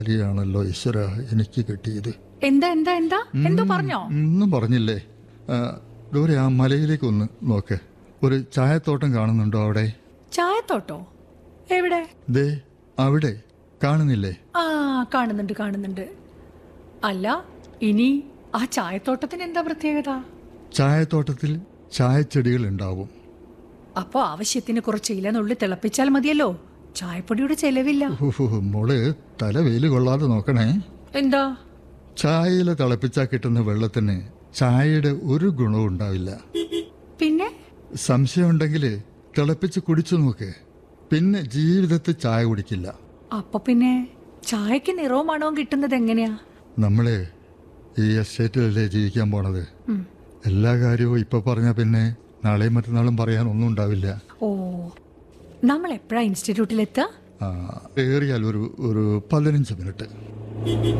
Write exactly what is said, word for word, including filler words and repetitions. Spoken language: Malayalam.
ാണല്ലോ ഈശ്വര എനിക്ക് കിട്ടിയത്. എന്താ എന്താ എന്താ എന്തോ പറഞ്ഞോ? ഒന്നും പറഞ്ഞില്ലേ. ആ, ദൂരെ ആ മലയിലേക്ക് ഒന്ന് നോക്ക്. ഒരു ചായത്തോട്ടം കാണുന്നുണ്ടോ അവിടെ? ചായത്തോട്ടോ? എവിടെ? ദേ അവിടെ കാണുന്നില്ലേ? ആ, കാണുന്നുണ്ട് കാണുന്നുണ്ട്. അല്ല, ഇനി ആ ചായത്തോട്ടത്തിന് എന്താ പ്രത്യേകത? ചായത്തോട്ടത്തിൽ ചായച്ചെടികൾ ഉണ്ടാവും. അപ്പോ ആവശ്യത്തിന് കുറച്ച് ഇലനുള്ളി തിളപ്പിച്ചാൽ മതിയല്ലോ, ചായപ്പൊടിയുടെ ചെലവില്ല. ഉഹ്, മോള് തല വെയിൽ കൊള്ളാതെ നോക്കണേ. എന്താ? ചായയില തിളപ്പിച്ചാൽ കിട്ടുന്ന വെള്ളത്തിന് ചായയുടെ ഒരു ഗുണവും ഉണ്ടാവില്ല. പിന്നെ? സംശയം ഉണ്ടെങ്കിൽ തിളപ്പിച്ച് കുടിച്ചു നോക്ക്. പിന്നെ ജീവിതത്തിൽ ചായ കുടിക്കില്ല. അപ്പൊ പിന്നെ ചായക്ക് നിറവും മണവും കിട്ടുന്നത് എങ്ങനെയാ? നമ്മള് ഈ എസ്റ്റേറ്റിലല്ലേ ജീവിക്കാൻ പോണത്. ഉം. എല്ലാ കാര്യവും ഇപ്പൊ പറഞ്ഞാൽ പിന്നെ നാളെയും മറ്റന്നാളും പറയാൻ ഒന്നും ഉണ്ടാവില്ല. ഓ, നമ്മൾ എപ്പോഴാ ഇൻസ്റ്റിറ്റ്യൂട്ടിലെത്താ? ആ, ഏറിയാൽ ഒരു ഒരു പതിനഞ്ച് മിനിറ്റ്.